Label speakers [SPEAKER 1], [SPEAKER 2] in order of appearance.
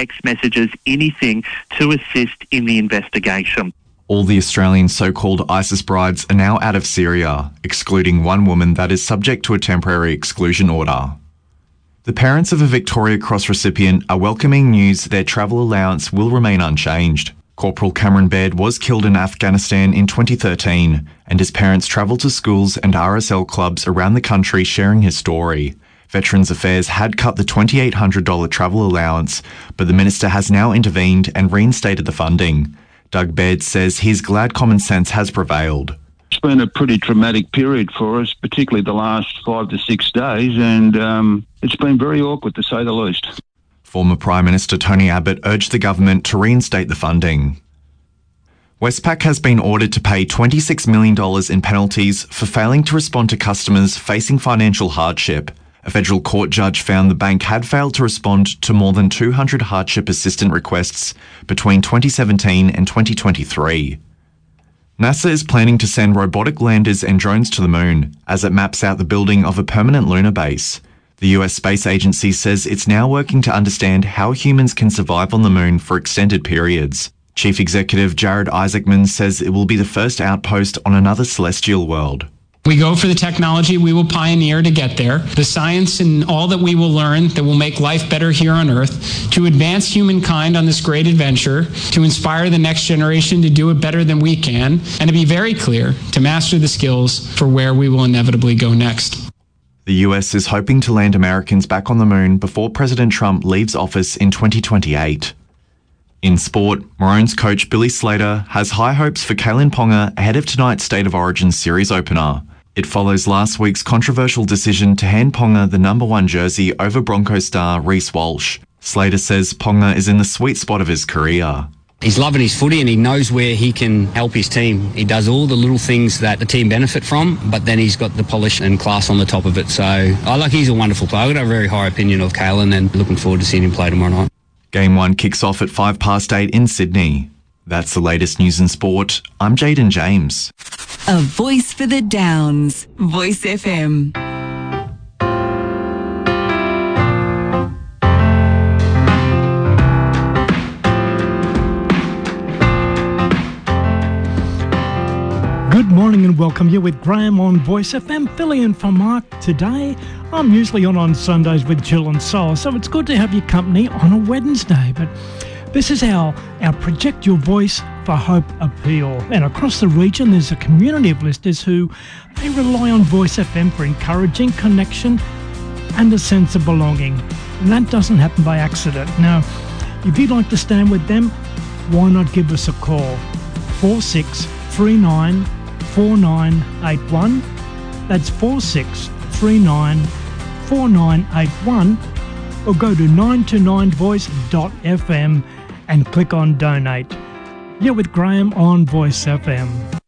[SPEAKER 1] text messages, anything to assist in the investigation.
[SPEAKER 2] All the Australian so-called ISIS brides are now out of Syria, excluding one woman that is subject to a temporary exclusion order. The parents of a Victoria Cross recipient are welcoming news their travel allowance will remain unchanged. Corporal Cameron Baird was killed in Afghanistan in 2013, and his parents travelled to schools and RSL clubs around the country sharing his story. Veterans Affairs had cut the $2,800 travel allowance, but the minister has now intervened and reinstated the funding. Doug Baird says he's glad common sense has prevailed.
[SPEAKER 3] It's been a pretty traumatic period for us, particularly the last 5 to 6 days, and it's been very awkward to say the least.
[SPEAKER 2] Former Prime Minister Tony Abbott urged the government to reinstate the funding. Westpac has been ordered to pay $26 million in penalties for failing to respond to customers facing financial hardship. A federal court judge found the bank had failed to respond to more than 200 hardship assistant requests between 2017 and 2023. NASA is planning to send robotic landers and drones to the moon as it maps out the building of a permanent lunar base. The US Space Agency says it's now working to understand how humans can survive on the moon for extended periods. Chief Executive Jared Isaacman says it will be the first outpost on another celestial world.
[SPEAKER 4] We go for the technology we will pioneer to get there, the science and all that we will learn that will make life better here on Earth, to advance humankind on this great adventure, to inspire the next generation to do it better than we can, and to be very clear, to master the skills for where we will inevitably go next.
[SPEAKER 2] The US is hoping to land Americans back on the moon before President Trump leaves office in 2028. In sport, Maroons coach Billy Slater has high hopes for Kalyn Ponga ahead of tonight's State of Origin series opener. It follows last week's controversial decision to hand Ponga the number 1 jersey over Broncos star Reece Walsh. Slater says Ponga is in the sweet spot of his career.
[SPEAKER 5] He's loving his footy and he knows where he can help his team. He does all the little things that the team benefit from, but then he's got the polish and class on the top of it. So he's a wonderful player. I've got a very high opinion of Kalyn and looking forward to seeing him play tomorrow night.
[SPEAKER 2] Game 1 kicks off at 8:05 in Sydney. That's the latest news in sport. I'm Jaden James.
[SPEAKER 6] A voice for the Downs. Voice FM.
[SPEAKER 7] Good morning and welcome. You're with Graham on Voice FM, filling in for Mark today. I'm usually on Sundays with Jill and Sol, so it's good to have your company on a Wednesday. But this is our Project Your Voice for Hope appeal. And across the region, there's a community of listeners who they rely on Voice FM for encouraging connection and a sense of belonging. And that doesn't happen by accident. Now, if you'd like to stand with them, why not give us a call? 4639 4981. That's 4639 4981, or go to 929voice.fm and click on donate. You're with Graham on Voice FM.